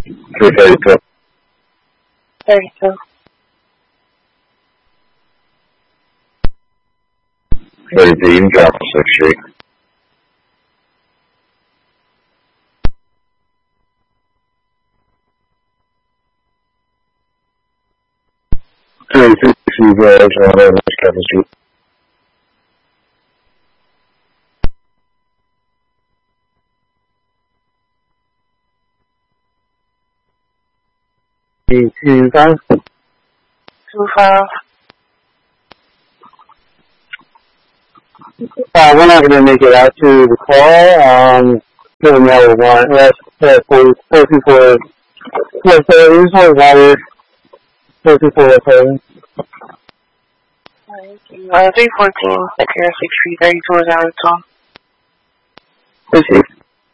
332. 32. 32, you can drop on 6th Street. Kevin Street. Two five. 25. We're not going to make it out to the call. Given that we want, that's 424. Yeah, so it was all water. 424. 314, Secretary 6 Street, 32 is out of 12. Let's see.